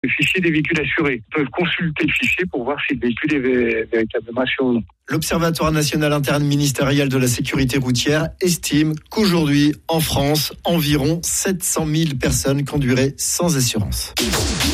Le fichier des véhicules assurés. Ils peuvent consulter le fichier pour voir si le véhicule est véritablement assuré ou non. L'Observatoire national interministériel de la sécurité routière estime qu'aujourd'hui, en France, environ 700 000 personnes conduiraient sans assurance.